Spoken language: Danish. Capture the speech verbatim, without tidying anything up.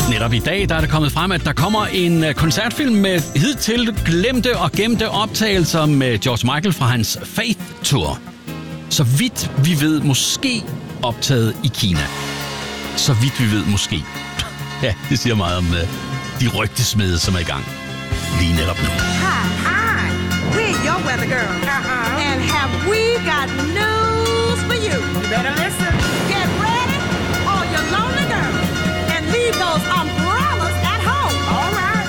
Netop i dag der er det kommet frem, at der kommer en koncertfilm med hidtil glemte og gemte optagelser med George Michael fra hans Faith Tour. Så vidt vi ved, måske optaget i Kina. Så vidt vi ved, måske. Ja, det siger meget om uh, de rygtesmede, som er i gang lige netop nu. Hi, hi. We're your weather girl. Uh-huh. And have we got news for you? You better